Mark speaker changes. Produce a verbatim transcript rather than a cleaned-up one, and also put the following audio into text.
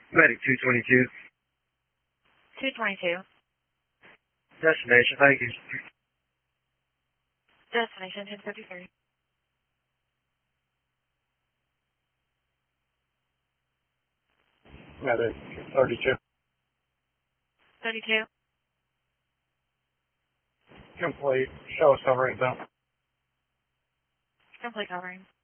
Speaker 1: Medic two twenty-two.
Speaker 2: two twenty-two.
Speaker 1: Destination, thank you.
Speaker 2: Destination ten fifty-three.
Speaker 1: Medic thirty-two.
Speaker 2: thirty-two.
Speaker 1: Complete. Show us covering zone.
Speaker 2: Complete covering.